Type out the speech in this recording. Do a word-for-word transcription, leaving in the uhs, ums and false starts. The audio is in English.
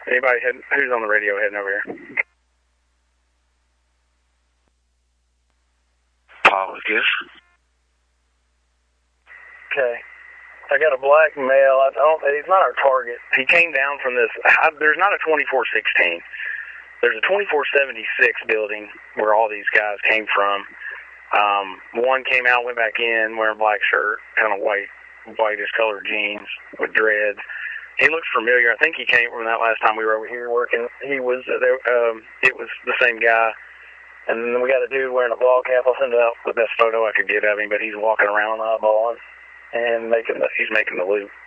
Anybody heading, who's on the radio heading over here? Positive. Okay. I got a black male. I don't. He's not our target. He came down from this. I, there's not a twenty-four sixteen. There's a twenty-four seventy-six building where all these guys came from. Um, one came out, went back in, wearing a black shirt, kind of white, whitish colored jeans with dreads. He looks familiar. I think he came from that last time we were over here working. He was. Uh, there, um, it was the same guy. And then we got a dude wearing a ball cap. I'll send out the best photo I could get of him, but he's walking around eyeballing and making the, he's making the loop.